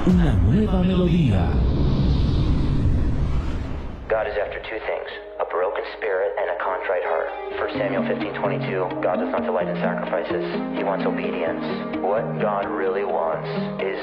una nueva melodía. God is after two things, a broken spirit and a contrite heart. 1 Samuel 15:22, God does not delight in sacrifices. He wants obedience. What God really wants is